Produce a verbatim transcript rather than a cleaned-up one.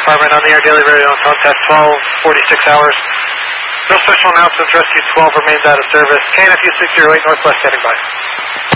Department on the air daily radio on contact twelve forty-six hours. No special announcements. Rescue twelve remains out of service. K N F U six zero eight Northwest standing by.